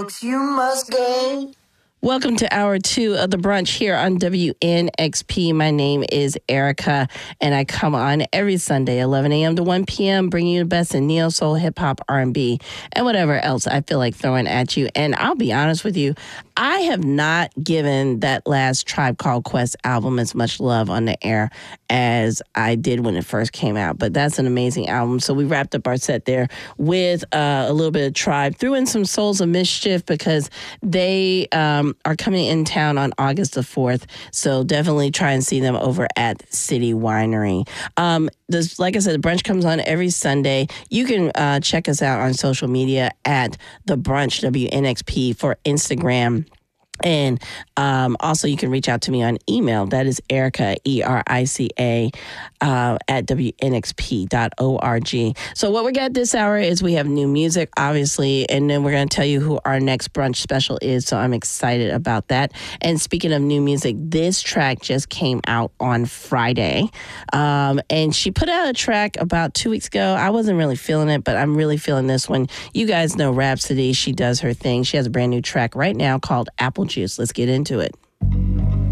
thinks you must go. Welcome to hour 2 of the brunch here on WNXP. My name is Erica, and I come on every Sunday, 11 a.m. to 1 p.m., bringing you the best in neo, soul, hip-hop, R&B, and whatever else I feel like throwing at you. And I'll be honest with you, I have not given that last Tribe Called Quest album as much love on the air as I did when it first came out. But that's an amazing album. So we wrapped up our set there with a little bit of Tribe, threw in some Souls of Mischief because they are coming in town on August the 4th. So definitely try and see them over at City Winery. Like I said, the brunch comes on every Sunday. You can check us out on social media at The Brunch, WNXP, for Instagram. And also you can reach out to me on email. That is Erica, ERICA, at WNXP.org. So what we got this hour is we have new music, obviously, and then we're going to tell you who our next brunch special is. So I'm excited about that. And speaking of new music, this track just came out on Friday. And she put out a track about 2 weeks ago. I wasn't really feeling it, but I'm really feeling this one. You guys know Rhapsody. She does her thing. She has a brand new track right now called Apple Juice. Let's get into it.